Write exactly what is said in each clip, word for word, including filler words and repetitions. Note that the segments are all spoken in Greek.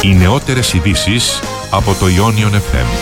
Οι νεότερες ειδήσεις από το Ionion εφ εμ.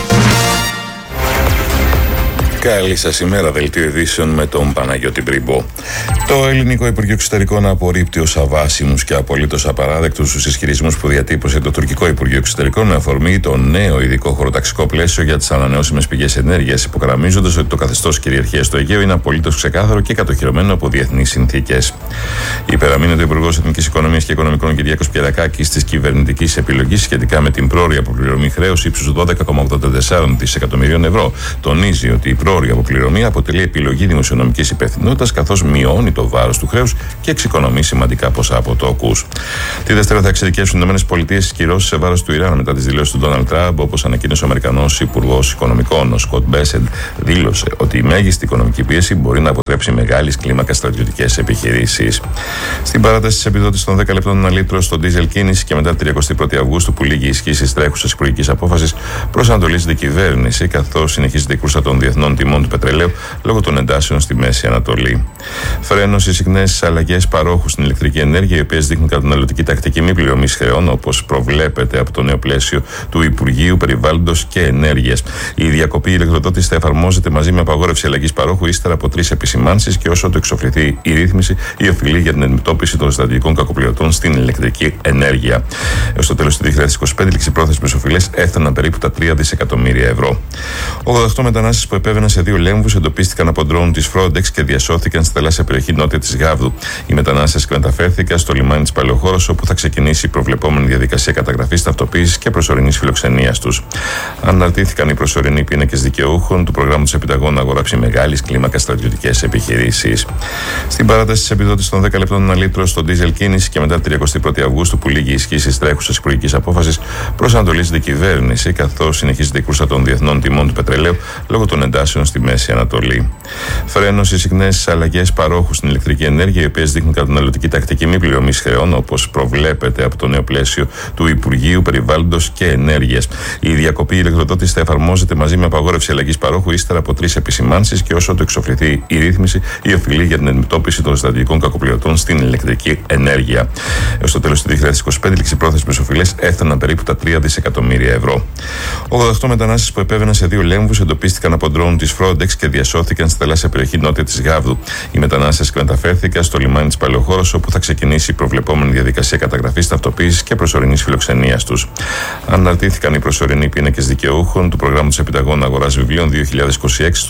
Καλή σας ημέρα, δελτίο ειδήσεων με τον Παναγιώτη Μπριμπό. Το Ελληνικό Υπουργείο Εξωτερικών απορρίπτει ως αβάσιμους και απολύτως απαράδεκτους τους ισχυρισμούς που διατύπωσε το Τουρκικό Υπουργείο Εξωτερικών με αφορμή το νέο ειδικό χωροταξικό πλαίσιο για τις ανανεώσιμες πηγές ενέργειας, υπογραμμίζοντας ότι το καθεστώς κυριαρχίας στο Αιγαίο είναι απολύτως ξεκάθαρο και κατοχυρωμένο από διεθνείς συνθήκες. Υπεραμείνεται ο Υπουργός Εθνικής Οικονομίας και Οικονομικών Κυριάκος Πιερακάκης της κυβερνητικής επιλογής σχετικά με την πρόωρη αποπληρωμή χρέους ύψους δώδεκα κόμμα ογδόντα τέσσερα δισεκατομμυρίων ευρώ. Τονίζει ότι η πρόωρη αποπληρωμή αποτελεί επιλογή δημοσιονομικής υπευθυνότητας, καθώς μειώνει το βάρος του χρέους και εξοικονομεί σημαντικά ποσά από τόκους. Τη Δευτέρα θα εξειδικεύσουν οι ΗΠΑ τις κυρώσεις σε βάρος του Ιράν μετά τις δηλώσεις του Ντόναλντ Τραμπ, όπως ανακοίνωσε ο Αμερικανός Υπουργός Οικονομικών. Ο Σκοτ Μπέσεντ δήλωσε ότι η μέγιστη οικονομική πίεση μπορεί να αποτρέψει μεγάλης κλίμακας στρατιωτικές επιχειρήσεις. Στην παράταση της επιδότησης των δέκα λεπτών ένα λίτρο στο ντίζελ κίνηση και μετά την τριακοστή πρώτη Αυγούστου που λήγει η ισχύ της τρέχουσας υπουργικής απόφασης, προσανατολίζεται η κυβέρνηση, καθώς συνεχίζεται η κούρσα των διεθνών τιμών του πετρελαίου λόγω των εντάσεων στη Μέση Ανατολή. Φρένο στις συχνές αλλαγές παρόχου στην ηλεκτρική ενέργεια, οι οποίες δείχνουν καταναλωτική τακτική μη πληρωμής χρεών, όπως προβλέπεται από το νέο πλαίσιο του Υπουργείου Περιβάλλοντος και Ενέργειας. Η διακοπή ηλεκτροδότησης θα εφαρμόζεται μαζί με απαγόρευση αλλαγής παρόχου ύστερα από τρεις επισημάνσεις και όσο το εξοφληθεί η ρύθμιση ή οφειλεί για την αντιμετώπιση των στρατηγικών κακοπληρωτών στην ηλεκτρική ενέργεια. Έως το τέλος του δύο χιλιάδες είκοσι πέντε, ληξιπρόθεσμες οφειλές έφταναν περίπου τα τρία δισεκατομμύρια ευρώ. ογδόντα οκτώ μετανάστες που επέβαιναν σε δύο λέμβους εντοπίστηκαν από ντρόουν της Frontex και διασώθηκαν στη θαλάσσια περιοχή νότια της Γάβδου. Οι μετανάστες μεταφέρθηκαν στο λιμάνι της Παλαιοχώρος, όπου θα ξεκινήσει η προβλεπόμενη διαδικασία καταγραφής, ταυτοποίησης και προσωρινής φιλοξενίας τους. Αναρτήθηκαν οι προσωρινοί πίνακες δικαιούχων του προγράμματος Επιταγών να αγοράψει μεγάλης κλίμακας στρατιωτικές επιχειρήσεις. Στην παράταση της επιδότησης των δέκα λεπτών ένα λίτρο στο ντίζελ κίνηση και μετά την τριακοστή πρώτη Αυγούστου που λήγει η ισχύ της τρέχουσας υπουργικής απόφασης, προσανατολίζεται η κυβέρνηση, καθώς συνεχίζεται η κούρσα των διεθνών τιμών του πετρελαίου λόγω των εντάσεων στη Μέση Ανατολή. Φρένο στις συχνές αλλαγές παρόχου στην ηλεκτρική ενέργεια, οι οποίες δείχνουν καταναλωτική τακτική μη πληρωμής χρεών, όπως προβλέπεται από το νέο πλαίσιο του Υπουργείου Περιβάλλοντος και Ενέργειας. Η διακοπή ηλεκτροδότησης θα εφαρμόζεται μαζί με απαγόρευση αλλαγής παρόχου ύστερα από τρεις επισημάνσεις και όσο το εξοφληθεί η ρύθμιση ή οφειλεί για την αντιμετώπιση των στρατηγικών κακοπληρωτών στην ηλεκτρική ενέργεια. Έως το τέλος του δύο χιλιάδες είκοσι πέντε, ληξιπρόθεσμες οφειλές έφταναν περίπου τα τρία δισεκατομμύρια ευρώ. ογδόντα οκτώ μετανάστες που επέβαιναν σε δύο λέμβους εντοπίστηκαν από ντρόουν της Frontex και διασώθηκαν στη θαλάσσια περιοχή νότια της Γάβδου. Οι μετανάστες μεταφέρθηκαν στο λιμάνι της Παλαιοχώρος, όπου θα ξεκινήσει η προβλεπόμενη διαδικασία καταγραφής, ταυτοποίησης και προσωρινής φιλοξενίας τους. Αναρτήθηκαν οι προσωρινοί πίνακες δικαιούχων του προγράμματος Επιταγών Αγοράς Βιβλίων δύο χιλιάδες είκοσι έξι